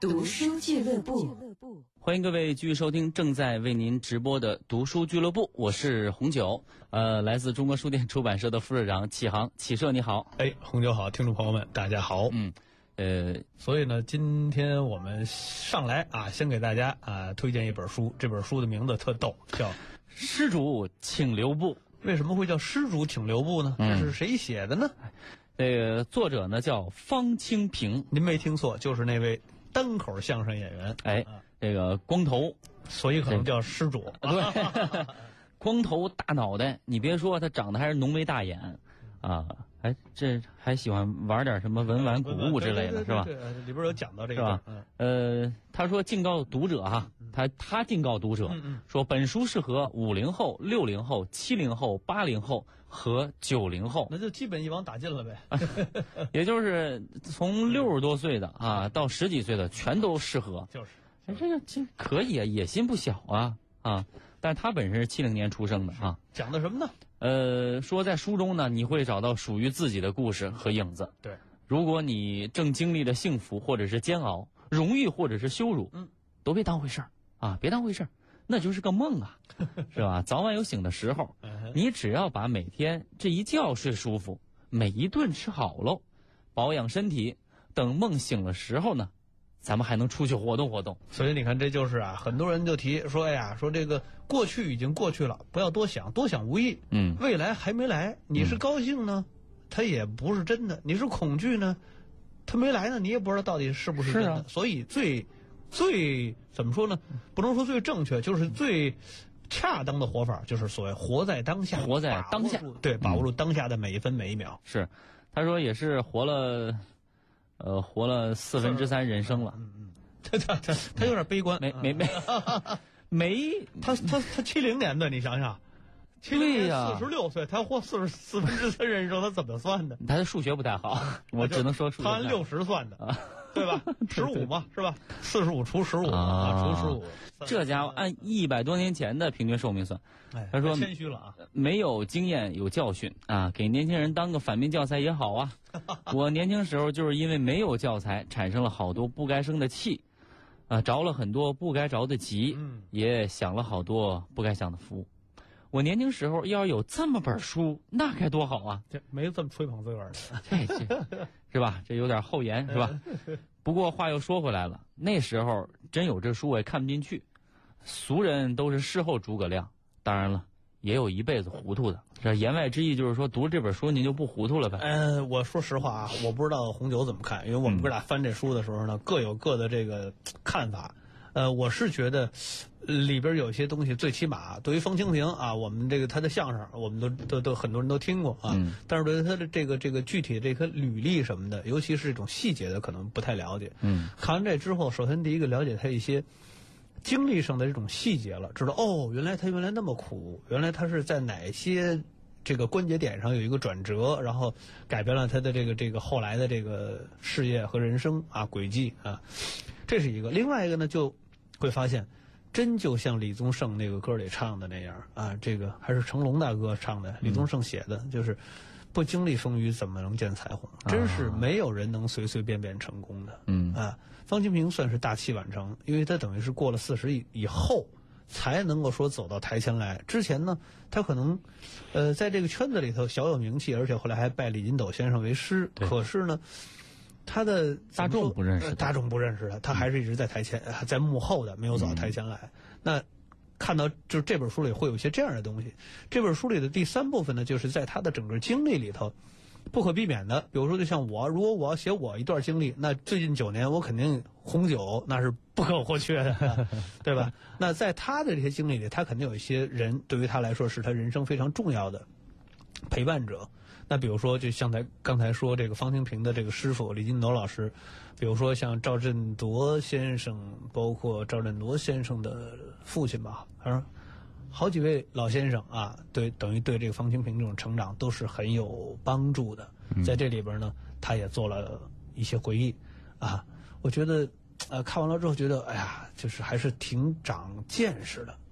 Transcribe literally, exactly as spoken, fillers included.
读书俱乐部， 欢迎各位继续收听正在为您直播的读书俱乐部，我是红九，呃，来自中国书店出版社的副社长启航，启社你好。 哎，红九好，听众朋友们大家好。 嗯，呃， 所以呢，今天我们上来啊，先给大家啊推荐一本书，这本书的名字特逗，叫《 施主请留步》。 为什么会叫施主请留步呢？这是谁写的呢？ 这个作者呢叫方清平， 您没听错，就是那位单口相声演员。 哎，这个光头， 所以可能叫施主。 对，光头大脑袋，你别说，他长得还是浓眉大眼啊，还这还喜欢玩点什么文玩古物之类的，是吧？ 对，里边有讲到这个， 是吧？呃，他说敬告读者哈，他他敬告读者说，本书适合五零后、六零后、七零后、八零后和九零后， 那就基本一网打尽了呗。 也就是从六十多岁的啊到十几岁的全都适合。 就是， 这个这可以啊，野心不小啊啊！但是他本身是七零年出生的啊。 讲的什么呢？ 呃，说在书中呢，你会找到属于自己的故事和影子。 对， 如果你正经历的幸福或者是煎熬，荣誉或者是羞辱， 嗯， 都别当回事儿啊，别当回事儿，那就是个梦啊，是吧？早晚有醒的时候。你只要把每天这一觉睡舒服，每一顿吃好喽，保养身体，等梦醒的时候呢，咱们还能出去活动活动。 所以你看，这就是啊，很多人就提说，哎呀，说这个过去已经过去了，不要多想，多想无益。 嗯， 未来还没来，你是高兴呢，它也不是真的；你是恐惧呢，它没来呢，你也不知道到底是不是真的。 是啊， 所以最最怎么说呢？不能说最正确，就是最恰当的活法，就是所谓活在当下， 活在当下， 对，把握住当下的每一分每一秒。 是，他说也是活了。呃，活了四分之三人生了， 嗯嗯，他他他他有点悲观， 没没没没， 他他他七零年的，你想想，七零年四十六岁，他活四十四分之三人生，他怎么算的？ 他的数学不太好，我只能说数学。 他按六十算的，对吧？十五嘛，是吧？四十五除十五啊，除十五， 这家伙按一百多年前的平均寿命算，他说谦虚了啊， 没有经验有教训啊，给年轻人当个反面教材也好啊。我年轻时候就是因为没有教材，产生了好多不该生的气，啊，着了很多不该着的急， 嗯，也想了好多不该想的福。我年轻时候要是有这么本书，那该多好啊！ 这没这么吹捧自个儿的， 这这是吧？这有点后言是吧？不过话又说回来了，那时候真有这书我也看不进去，俗人都是事后诸葛亮，当然了，也有一辈子糊涂的。这言外之意就是说，读了这本书您就不糊涂了呗？ 呃，我说实话啊，我不知道红酒怎么看，因为我们哥俩翻这书的时候呢，各有各的这个看法。呃，我是觉得里边有些东西，最起码对于方清平啊，我们这个他的相声，我们都都都很多人都听过啊。嗯、但是对于他的这个这个具体这个履历什么的，尤其是这种细节的，可能不太了解。嗯，看完这之后，首先第一个了解他一些经历上的这种细节了，知道哦，原来他原来那么苦，原来他是在哪些这个关节点上有一个转折，然后改变了他的这个这个后来的这个事业和人生啊轨迹啊，这是一个。另外一个呢，就会发现，真就像李宗盛那个歌里唱的那样啊，这个还是成龙大哥唱的，李宗盛写的，嗯、就是不经历风雨怎么能见彩虹？真是没有人能随随便便成功的。嗯啊，方清平算是大器晚成，因为他等于是过了四十以以后才能够说走到台前来。之前呢，他可能呃在这个圈子里头小有名气，而且后来还拜李金斗先生为师。可是呢，他的大众不认识他， 大众不认识他，他还是一直在台前，嗯、在幕后的，没有走到台前来。嗯、那看到就是这本书里会有一些这样的东西。这本书里的第三部分呢，就是在他的整个经历里头不可避免的。比如说，就像我，如果我要写我一段经历，那最近九年我肯定红酒那是不可或缺的，对吧？那在他的这些经历里，他肯定有一些人对于他来说是他人生非常重要的陪伴者。那比如说，就像才刚才说这个方清平的这个师傅李金斗老师，比如说像赵振铎先生，包括赵振铎先生的父亲吧，反正好几位老先生啊，对，等于对这个方清平这种成长都是很有帮助的。在这里边呢，他也做了一些回忆啊，我觉得呃看完了之后觉得，哎呀，就是还是挺长见识的。